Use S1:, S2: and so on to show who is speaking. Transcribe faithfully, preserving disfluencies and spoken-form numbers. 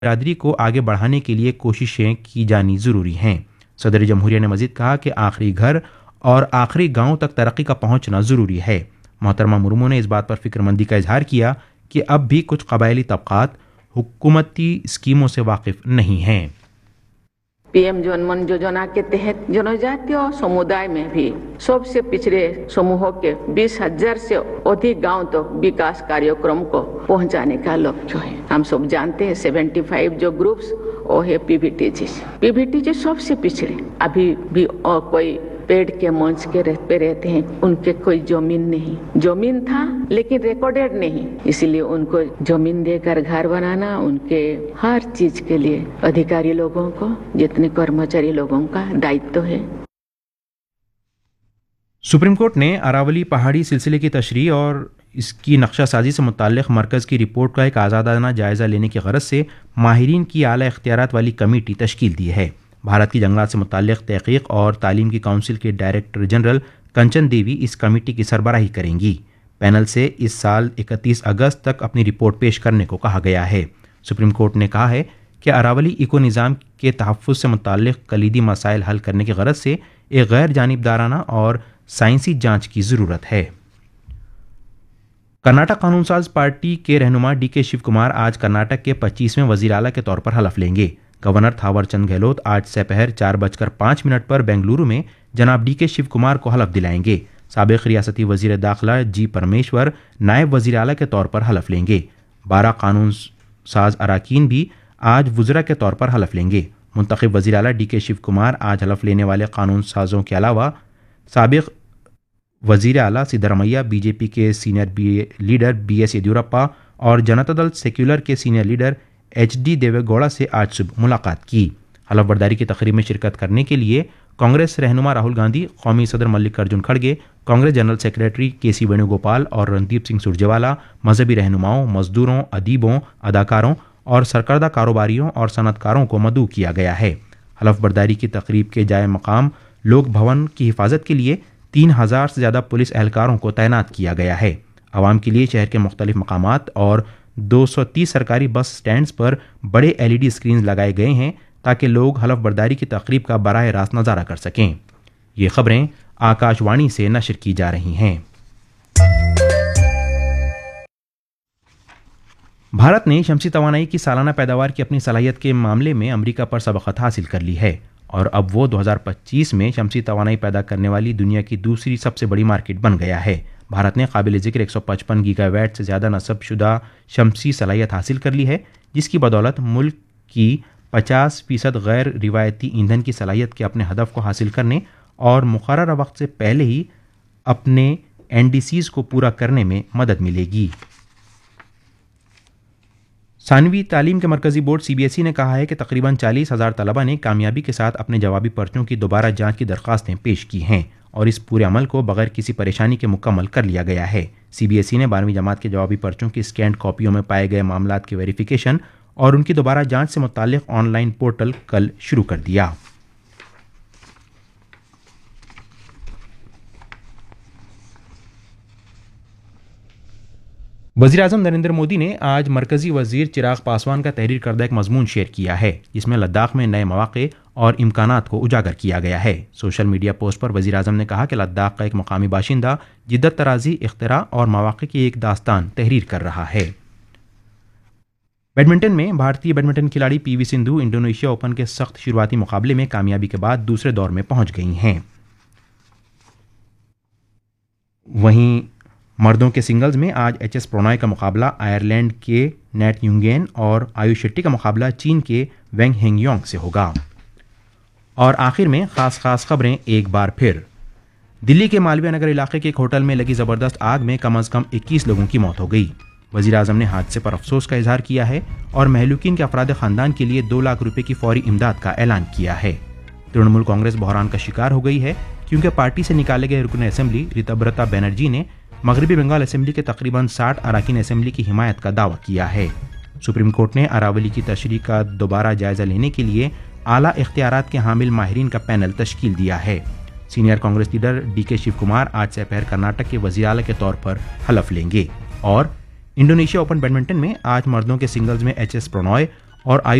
S1: बिरादरी को आगे बढ़ाने के लिए कोशिशें की जानी ज़रूरी हैं। सदर जमहूरिया ने मजीद कहा कि आखिरी घर और आखिरी गांव तक तरक्की का पहुंचना ज़रूरी है। मोहतरमा मुर्मू ने इस बात पर फिक्रमंदी का इजहार किया कि अब भी कुछ कबायली तबकात हुकूमती स्कीमों से वाकिफ नहीं हैं।
S2: पीएम जनमन योजना के तहत जनजातीय समुदाय में भी सबसे पिछड़े समूहों के बीस हजार से अधिक गांव तक तो विकास कार्यक्रम को पहुंचाने का लक्ष्य है। हम सब जानते हैं पचहत्तर जो ग्रुप्स वो है पीवीटीजी। पीवीटीजी सबसे पिछड़े अभी भी और कोई पेड़ के मंच के रह पे रहते हैं, उनके कोई जमीन नहीं, जमीन था लेकिन रिकॉर्डेड नहीं, इसलिए उनको जमीन देकर घर बनाना उनके हर चीज के लिए अधिकारी लोगों को, जितने कर्मचारी लोगों का दायित्व है।
S1: सुप्रीम कोर्ट ने अरावली पहाड़ी सिलसिले की तशरीह और इसकी नक्शासाजी से मुताल्लिक़ मरकज़ की रिपोर्ट का एक आज़ादाना जायज़ा लेने की गरज से माहिरीन की आला इख्तियारात वाली कमेटी तश्कील दी है। भारत की जंगलात से मुताल्लिक़ तहक़ीक़ और तालीम की काउंसिल के डायरेक्टर जनरल कंचन देवी इस कमेटी की सरबराही करेंगी। पैनल से इस साल इकतीस अगस्त तक अपनी रिपोर्ट पेश करने को कहा गया है। सुप्रीम कोर्ट ने कहा है कि अरावली इको निज़ाम के तहफ़्फ़ुज़ से मुताल्लिक़ कलीदी मसाइल हल करने की गरज से एक गैर जानिबदाराना और साइंसी जाँच की ज़रूरत है। कर्नाटक कानून साज पार्टी के रहनुमा डी के शिव कुमार आज कर्नाटक के पच्चीसवें वज़ीर आला के तौर पर हलफ लेंगे। गवर्नर थावरचंद गहलोत आज दोपहर चार बजकर पाँच मिनट पर बेंगलुरु में जनाब डी के शिव कुमार को हलफ दिलाएंगे। साबिक़ रियासती वज़ीर दाखिला जी परमेश्वर नायब वज़ीर आला के तौर पर हलफ लेंगे। बारह कानून साज अरकान भी आज वज़रा के तौर पर हलफ लेंगे। मुंतखब वज़ीर आला डी के शिव कुमार आज हलफ लेने वाले कानून साजों के अलावा साबिक़ वज़ीर आला सिद्धरमैया, बीजेपी के senior B leader B S Yediyurappa और जनता दल सेक्युलर के senior leader H D Deve Gowda से आज सुबह मुलाकात की। हलफ बर्दारी की तकरीब में शिरकत करने के लिए कांग्रेस रहनुमा राहुल गांधी, कौमी सदर मल्लिकार्जुन खड़गे, कांग्रेस जनरल सेक्रेटरी के सी वेणुगोपाल और रणदीप सिंह सुरजेवाला, मजहबी रहनुमाओं, मजदूरों, अदीबों, अदाकारों और सरकर्दा कारोबारियों और सनतकारों को मदऊ किया गया है। हलफ बर्दारी की तकरीब के जाए मकाम लोक भवन की हिफाजत के लिए तीन हजार से ज़्यादा पुलिस एहलकारों को तैनात किया गया है। आवाम के लिए शहर के मुख्तलिफ मकामात और दो सौ तीस सरकारी बस स्टैंड्स पर बड़े एल ई डी स्क्रीन लगाए गए हैं ताकि लोग हलफ बर्दारी की तकरीब का बराह रास्त नज़ारा कर सकें। ये खबरें आकाशवाणी से नशर की जा रही हैं। भारत ने शमसी तवानाई की सालाना पैदावार की अपनी सलाहियत के मामले में अमरीका पर सबकत हासिल कर ली है और अब वो दो हज़ार पच्चीस में शमसी तवानाई पैदा करने वाली दुनिया की दूसरी सबसे बड़ी मार्केट बन गया है। भारत ने काबिल ज़िक्र एक सौ पचपन गीगावाट से ज़्यादा नस्बशुदा शमसी सलाहियत हासिल कर ली है, जिसकी बदौलत मुल्क की पचास फीसद गैर रिवायती ईंधन की सलाहियत के अपने हदफ को हासिल करने और मुकर्रर वक्त से पहले ही अपने एन डी सीज़ को पूरा करने में मदद मिलेगी। सानवी तालीम के मरकज़ी board C B S E ने कहा है कि तकरीबन चालीस हज़ार तलबा ने कामयाबी के साथ अपने जवाबी पर्चों की दोबारा जांच की दरख्वास्तें पेश की हैं और इस पूरे अमल को बगैर किसी परेशानी के मुकम्मल कर लिया गया है। सी बी एस ई ने बारहवीं जमात के जवाबी पर्चों की स्कैंड कॉपियों में पाए गए मामलात की वेरिफिकेशन और उनकी दोबारा जांच से मुताल्लिक़ ऑनलाइन पोर्टल कल शुरू कर दिया। वज़ीर आज़म नरेंद्र मोदी ने आज मरकज़ी वज़ीर चिराग पासवान का तहरीर करदा एक मजमून शेयर किया है, जिसमें लद्दाख में नए मौक़े और इम्कानात को उजागर किया गया है। सोशल मीडिया पोस्ट पर वज़ीर आज़म ने कहा कि लद्दाख का एक मकामी बाशिंदा जिद्दत तराज़ी, इख्तिरा और मौक़े की एक दास्तान तहरीर कर रहा है। बैडमिंटन में भारतीय बैडमिंटन खिलाड़ी P V Sindhu Indonesia open के सख्त शुरुआती मुकाबले में कामयाबी के बाद दूसरे दौर में पहुंच गई हैं। वहीं मर्दों के सिंगल्स में आज एच एस प्रणॉय का मुकाबला आयरलैंड के नेट यूंगेन और आयुष शेट्टी का मुकाबला चीन के वेंग हेंगयोंग से होगा। और आखिर में खास खास खबरें एक बार फिर। दिल्ली के मालवीय नगर इलाके के एक होटल में लगी जबरदस्त आग में कम अज कम इक्कीस लोगों की मौत हो गई। वज़ीर आज़म ने हादसे पर अफसोस का इजहार किया है और महलूकीन के अफराद खानदान के लिए दो लाख रुपए की फौरी इमदाद का ऐलान किया है। तृणमूल कांग्रेस बहरान का शिकार हो गई है क्योंकि पार्टी से निकाले गए रुकन असेंबली ऋतुब्रता बनर्जी ने मगरबी बंगाल असेंबली के तकरीबन साठ अरकान असेंबली की हिमायत का दावा किया है। सुप्रीम कोर्ट ने अरावली की तशरीह का दोबारा जायजा लेने के लिए आला इख्तियारात के हामिल माहिरीन का पैनल तश्कील दिया है। सीनियर कांग्रेस लीडर डी के शिव कुमार आज दोपहर कर्नाटक के वज़ीर आला के तौर पर हलफ लेंगे और इंडोनेशिया ओपन बैडमिंटन में आज मर्दों के सिंगल्स में एच एस प्रणॉय और